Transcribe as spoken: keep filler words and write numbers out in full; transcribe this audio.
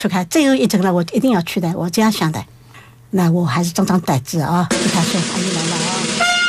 出开最后一整了，我一定要去的，我这样想的。那我还是张张胆子啊，跟他说阿姨来了啊。